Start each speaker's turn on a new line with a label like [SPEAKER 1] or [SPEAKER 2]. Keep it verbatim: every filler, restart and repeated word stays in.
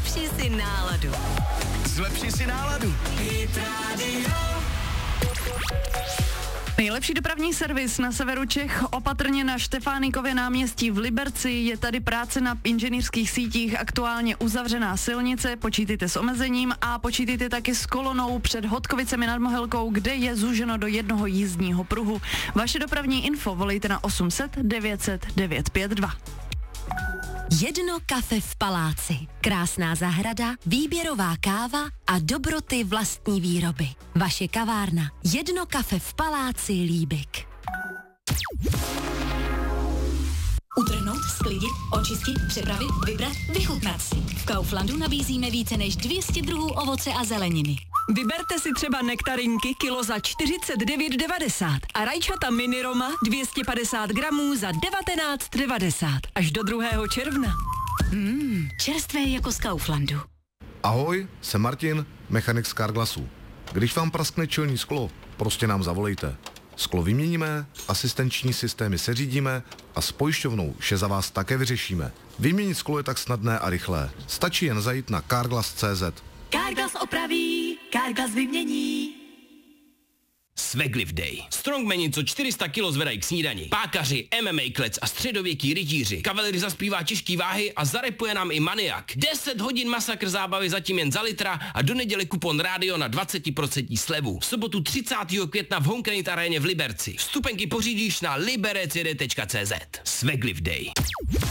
[SPEAKER 1] Zlepši si náladu.
[SPEAKER 2] Zlepši si náladu.
[SPEAKER 3] Hit Radio.
[SPEAKER 4] Nejlepší dopravní servis na severu Čech, opatrně na Štefánikově náměstí v Liberci, je tady práce na inženýrských sítích, aktuálně uzavřená silnice, počítejte s omezením a počítejte taky s kolonou před Hodkovicemi nad Mohelkou, kde je zúženo do jednoho jízdního pruhu. Vaše dopravní info volejte na osm set devět set devět pět dva.
[SPEAKER 1] Jedno kafe v paláci. Krásná zahrada, výběrová káva a dobroty vlastní výroby. Vaše kavárna. Jedno kafe v paláci Líbik.
[SPEAKER 5] Utrhnout, sklidit, očistit, připravit, vybrat, vychutnat si. V Kauflandu nabízíme více než dvě stě druhů ovoce a zeleniny.
[SPEAKER 6] Vyberte si třeba nektarinky kilo za čtyřicet devět devadesát a rajčata mini Roma dvě stě padesát gramů za devatenáct devadesát až do druhého června.
[SPEAKER 5] Mmm, čerstvé jako z Kauflandu.
[SPEAKER 7] Ahoj, jsem Martin, mechanik z Carglassu. Když vám praskne čelní sklo, prostě nám zavolejte. Sklo vyměníme, asistenční systémy seřídíme a s pojišťovnou vše za vás také vyřešíme. Vyměnit sklo je tak snadné a rychlé. Stačí jen zajít na carglass tečka cé zet.
[SPEAKER 5] Carglass opraví, Carglass vymění.
[SPEAKER 8] Swaglift Day. Strongmeni, co čtyři sta kilo zvedají k snídani. Pákaři, M M A klec a středověký rytíři. Kavalery zaspívá těžký váhy a zarepuje nám i maniak. deset hodin masakr zábavy zatím jen za litra a do neděle kupon rádio na dvacet procent slevu. V sobotu třicátého května v Honkranit aréně v Liberci. Vstupenky pořídíš na liberecd tečka cé zet. Swaglift Day.